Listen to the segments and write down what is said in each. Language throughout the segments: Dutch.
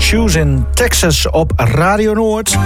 Shoes in Texas op Radio Noord.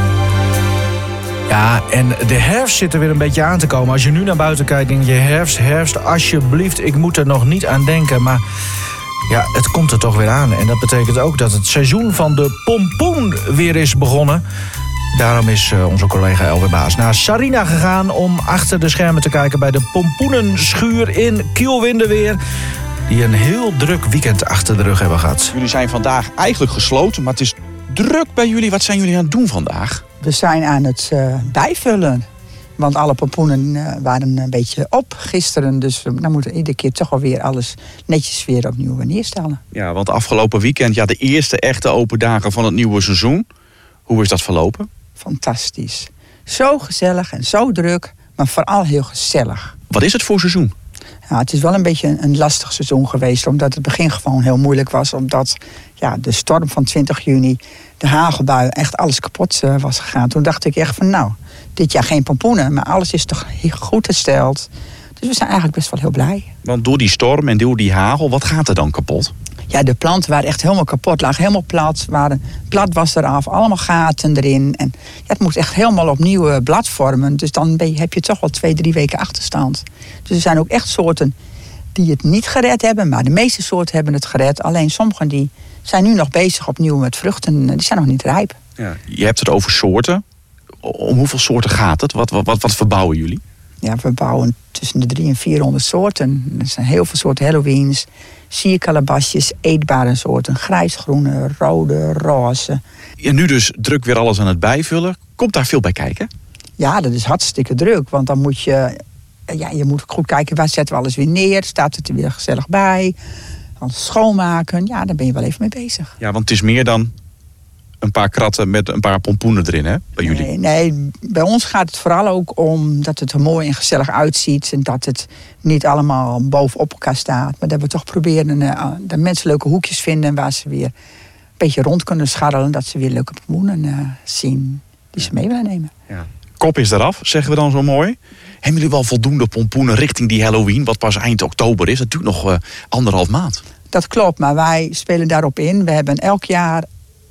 Ja, en de herfst zit er weer een beetje aan te komen. Als je nu naar buiten kijkt, denk je herfst, alsjeblieft. Ik moet er nog niet aan denken, maar ja, het komt er toch weer aan. En dat betekent ook dat het seizoen van de pompoen weer is begonnen. Daarom is onze collega Elwe Baas naar Sarina gegaan om achter de schermen te kijken bij de pompoenenschuur in Kielwindeweer, die een heel druk weekend achter de rug hebben gehad. Jullie zijn vandaag eigenlijk gesloten, maar het is druk bij jullie. Wat zijn jullie aan het doen vandaag? We zijn aan het bijvullen. Want alle pompoenen waren een beetje op gisteren. Dus dan moeten we iedere keer toch alweer alles netjes weer opnieuw neerstellen. Ja, want afgelopen weekend, de eerste echte open dagen van het nieuwe seizoen. Hoe is dat verlopen? Fantastisch. Zo gezellig en zo druk, maar vooral heel gezellig. Wat is het voor seizoen? Ja, het is wel een beetje een lastig seizoen geweest, omdat het begin gewoon heel moeilijk was. Omdat de storm van 20 juni, de hagelbui, echt alles kapot was gegaan. Toen dacht ik echt van dit jaar geen pompoenen, maar alles is toch heel goed hersteld. Dus we zijn eigenlijk best wel heel blij. Want door die storm en door die hagel, wat gaat er dan kapot? Ja, de planten waren echt helemaal kapot, lagen helemaal plat. Blad was eraf, allemaal gaten erin. En het moest echt helemaal opnieuw blad vormen. Dus dan heb je toch wel 2-3 weken achterstand. Dus er zijn ook echt soorten die het niet gered hebben. Maar de meeste soorten hebben het gered. Alleen sommigen die zijn nu nog bezig opnieuw met vruchten. Die zijn nog niet rijp. Ja, je hebt het over soorten. Om hoeveel soorten gaat het? Wat verbouwen jullie? Ja, we bouwen tussen de 300 en 400 soorten. Er zijn heel veel soorten Halloweens, sierkalabasjes, eetbare soorten, grijsgroene, rode, roze. En nu dus druk weer alles aan het bijvullen. Komt daar veel bij kijken? Ja, dat is hartstikke druk. Want dan moet je moet goed kijken, waar zetten we alles weer neer? Staat het er weer gezellig bij? Alles schoonmaken. Ja, daar ben je wel even mee bezig. Ja, want het is meer dan een paar kratten met een paar pompoenen erin, hè, bij jullie? Nee, bij ons gaat het vooral ook om dat het er mooi en gezellig uitziet. En dat het niet allemaal bovenop elkaar staat. Maar dat we toch proberen dat mensen leuke hoekjes vinden waar ze weer een beetje rond kunnen scharrelen. Dat ze weer leuke pompoenen zien die ze mee willen nemen. Ja. Kop is eraf, zeggen we dan zo mooi. Hebben jullie wel voldoende pompoenen richting die Halloween, wat pas eind oktober is? Dat duurt nog 1,5 maand. Dat klopt, maar wij spelen daarop in. We hebben elk jaar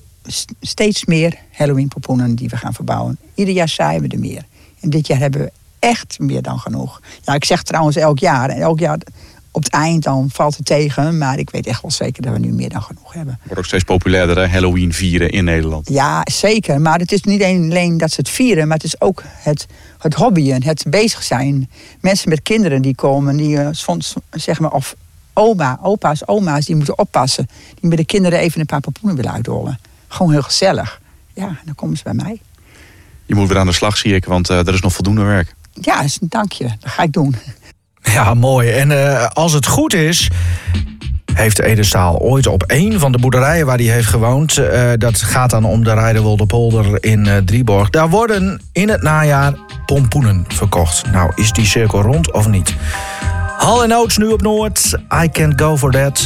steeds meer Halloween pompoenen die we gaan verbouwen. Ieder jaar zijn we er meer. En dit jaar hebben we echt meer dan genoeg. Ja, ik zeg trouwens elk jaar. En elk jaar op het eind dan valt het tegen. Maar ik weet echt wel zeker dat we nu meer dan genoeg hebben. Wordt ook steeds populairder, hè? Halloween vieren in Nederland. Ja, zeker. Maar het is niet alleen dat ze het vieren. Maar het is ook het hobbyen, het bezig zijn. Mensen met kinderen die komen. Die soms, zeg maar, of opa's, oma's, die moeten oppassen. Die met de kinderen even een paar pompoenen willen uitrollen. Gewoon heel gezellig. Ja, dan komen ze bij mij. Je moet weer aan de slag, zie ik, want er is nog voldoende werk. Ja, dank je. Dat ga ik doen. Ja, mooi. En als het goed is, heeft Ede Staal ooit op een van de boerderijen waar hij heeft gewoond, dat gaat dan om de Rijderwolderpolder in Drieborg. Daar worden in het najaar pompoenen verkocht. Nou, is die cirkel rond of niet? Hall & Oates nu op Noord. I Can't Go For That.